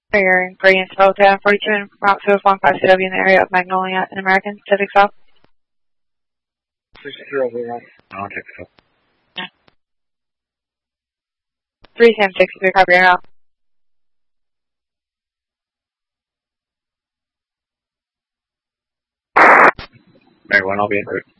Your Gradient Delta 42 and Route 215 CW in the area of Magnolia and American Pacific South. 6-0, I'll check it out. 363, copy your route. Very well, I'll be in route.